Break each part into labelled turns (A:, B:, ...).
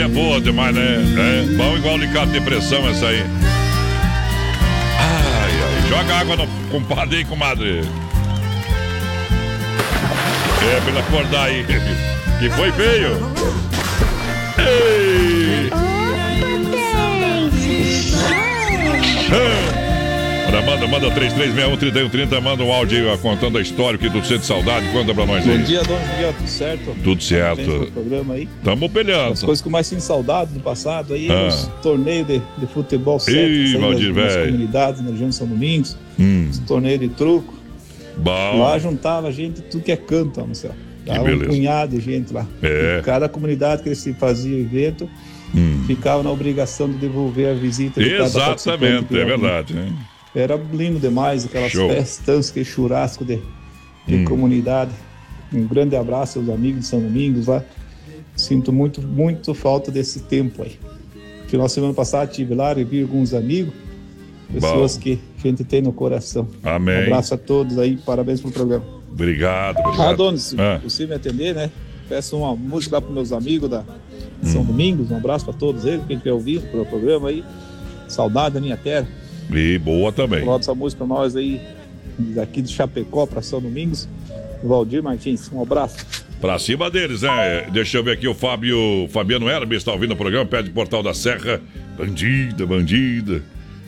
A: é boa demais, né? É bom igual alicate de pressão essa aí. Ai, ai. Joga água no compadre aí, comadre. É, pra ele acordar aí. Que foi feio. Ei! Manda 3361-3130, manda um áudio aí contando a história que tu sente saudade, conta pra nós aí.
B: Bom dia, Dom Miguel, tudo certo?
A: Tudo certo.
B: Programa aí.
A: Tamo peleando.
B: As coisas que eu mais sinto saudade do passado aí, os torneios de futebol
A: Ih, Valdir,
B: nas
A: velho.
B: comunidades, na região de São Domingos, os torneios de truco.
A: Bom.
B: Lá juntava gente, tudo que é canto, ó, no céu. Dava um punhado de gente lá.
A: É.
B: E cada comunidade que eles fazia evento, ficava na obrigação de devolver a visita de cada
A: Exatamente, é verdade, né?
B: Era lindo demais, aquelas festas, aquele churrasco de comunidade. Um grande abraço aos amigos de São Domingos lá. Sinto muito falta desse tempo aí. Final de semana passada estive lá e vi alguns amigos, pessoas que a gente tem no coração.
A: Amém.
B: Um abraço a todos aí, parabéns pelo programa.
A: Obrigado.
B: Dono, se você me atender, né? Peço uma música lá para meus amigos da São Domingos, um abraço para todos eles, quem estiver ouvindo pelo programa aí. Saudade da minha terra.
A: E boa também.
B: Coloca essa música pra nós aí, daqui de Chapecó para São Domingos. Valdir Martins, um abraço.
A: Pra cima deles, né? Deixa eu ver aqui o Fabiano Hermes está ouvindo o programa, pede Portal da Serra. Bandida.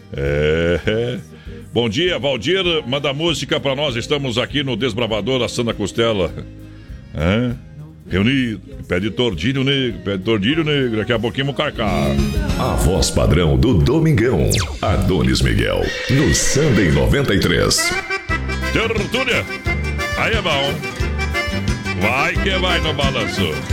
A: Bom dia, Valdir, manda música pra nós. Estamos aqui no Desbravador assando a costela. Reunido, pede tordilho negro. Daqui a pouquinho o carcar.
C: A voz padrão do Domingão, Adonis Miguel, no Sunday 93.
A: Tertúlia, aí é bom. Vai que vai no balanço.